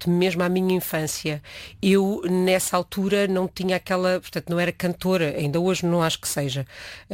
remete mesmo à minha infância. Eu, nessa altura, não tinha aquela... Portanto, não era cantora. Ainda hoje não acho que seja.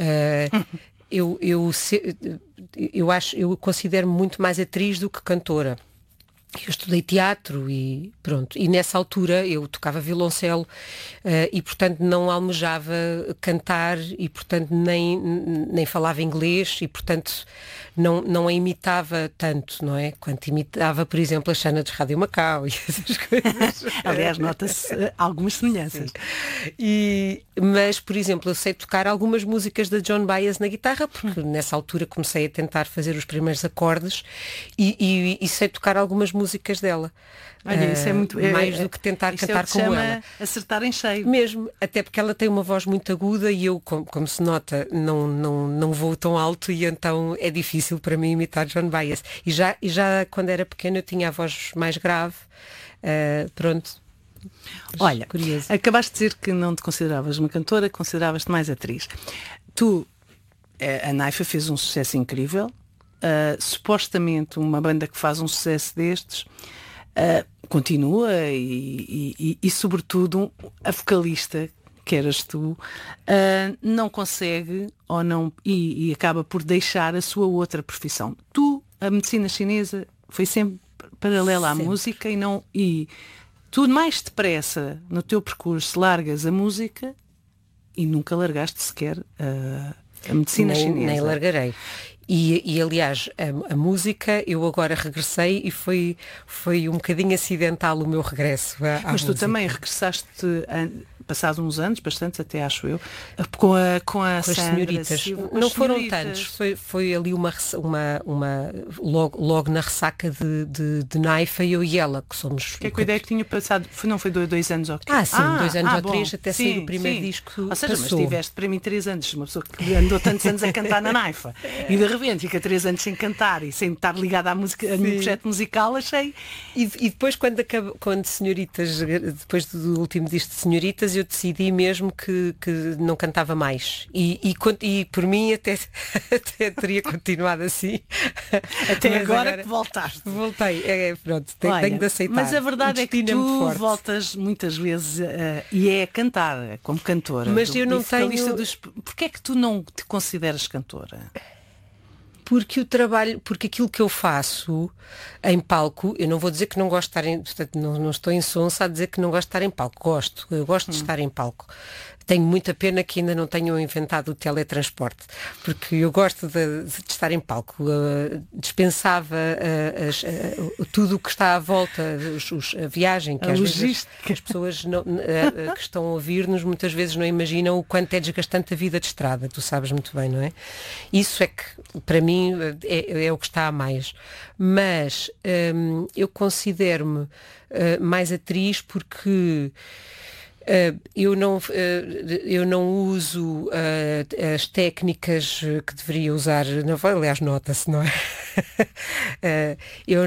Eu considero-me muito mais atriz do que cantora. Eu estudei teatro e pronto. E nessa altura eu tocava violoncelo e, portanto, não almejava cantar e, portanto, nem falava inglês e, portanto, não a imitava tanto, não é? Quanto imitava, por exemplo, a Xana de Rádio Macau e essas coisas. Aliás, nota-se algumas semelhanças. Mas, por exemplo, eu sei tocar algumas músicas da Joan Baez na guitarra, porque nessa altura comecei a tentar fazer os primeiros acordes e sei tocar algumas músicas dela. Olha, isso é muito... mais do que tentar cantar como ela. Acertar em cheio. Mesmo, até porque ela tem uma voz muito aguda e eu, como se nota, não vou tão alto e então é difícil para mim imitar Joan Baez. E já quando era pequena eu tinha a voz mais grave. Pronto. Olha, curioso. Acabaste de dizer que não te consideravas uma cantora, consideravas-te mais atriz. Tu, a Naifa fez um sucesso incrível. Supostamente uma banda que faz um sucesso destes continua e sobretudo a vocalista que eras tu não consegue ou não e acaba por deixar a sua outra profissão. Tu, a medicina chinesa foi sempre paralela à música e tu mais depressa no teu percurso largas a música e nunca largaste sequer a medicina chinesa. Nem largarei. E aliás, a música, eu agora regressei e foi um bocadinho acidental o meu regresso à Mas tu música. também regressaste, passados uns anos, bastantes até acho eu, com as senhoritas. Não foram tantos. Foi ali logo na ressaca de Naifa, eu e ela, que somos... Que é a ideia que tinha passado, não foi 2 anos ou quê? Sim, 2 anos ou 3, até sair o primeiro disco. Ou seja, passou. Mas tiveste para mim 3 anos, uma pessoa que andou tantos anos a cantar na Naifa e de repente fica 3 anos sem cantar e sem estar ligada à música, a nenhum projeto musical, achei... E depois quando Senhoritas, depois do último disco de Senhoritas, eu decidi mesmo que não cantava mais. E por mim até teria continuado assim. Até agora que voltaste. Voltei. Pronto, tenho de aceitar. Mas a verdade é que tu voltas muitas vezes e é cantar, como cantora. Mas eu não tenho... Porquê é que tu não te consideras cantora? Porque aquilo que eu faço em palco, eu não vou dizer que não gosto de estar portanto, não estou insonsa a dizer que não gosto de estar em palco. Eu gosto de estar em palco. Tenho muita pena que ainda não tenham inventado o teletransporte, porque eu gosto de estar em palco. Dispensava tudo o que está à volta, a viagem, que às vezes as pessoas que estão a ouvir-nos muitas vezes não imaginam o quanto é desgastante a vida de estrada, tu sabes muito bem, não é? Isso é que, para mim, é o que está a mais. Mas eu considero-me mais atriz porque... eu não uso as técnicas que deveria usar na voz, aliás, nota-se, não é? Eu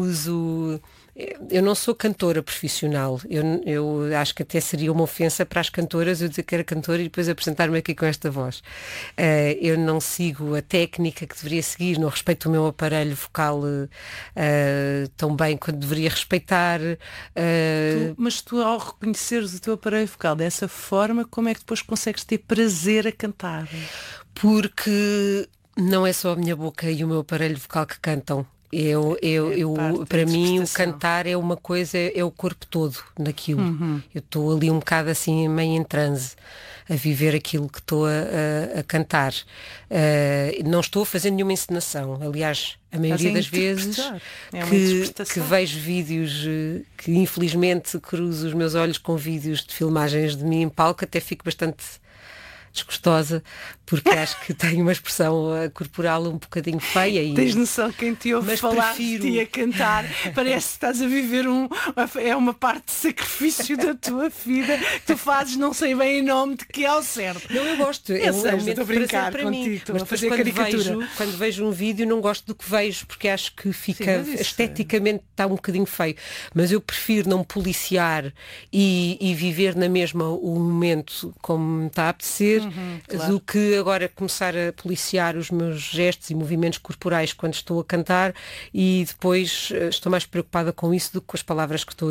não sou cantora profissional. Eu acho que até seria uma ofensa para as cantoras eu dizer que era cantora e depois apresentar-me aqui com esta voz. Eu não sigo a técnica que deveria seguir, não respeito o meu aparelho vocal tão bem quanto deveria respeitar. Mas tu, ao reconheceres o teu aparelho vocal dessa forma, como é que depois consegues ter prazer a cantar? Porque não é só a minha boca e o meu aparelho vocal que cantam. Para mim o cantar é uma coisa, é o corpo todo naquilo. Eu estou ali um bocado assim meio em transe a viver aquilo que estou a cantar. Não estou a fazer nenhuma encenação. Aliás, a maioria das vezes que vejo vídeos que infelizmente cruzo os meus olhos com vídeos de filmagens de mim em palco, até fico bastante desgostosa, porque acho que tenho uma expressão corporal um bocadinho feia. Tens noção, quem te ouve falar de ti a cantar, parece que estás a viver é uma parte de sacrifício da tua vida que tu fazes, não sei bem em nome de que é ao certo. Não, eu gosto. É um momento de brincar para mim. Estou a fazer caricatura. Quando vejo um vídeo não gosto do que vejo, porque acho que fica esteticamente está um bocadinho feio. Mas eu prefiro não policiar e viver na mesma o momento como me está a apetecer, do que agora começar a policiar os meus gestos e movimentos corporais quando estou a cantar e depois estou mais preocupada com isso do que com as palavras que estou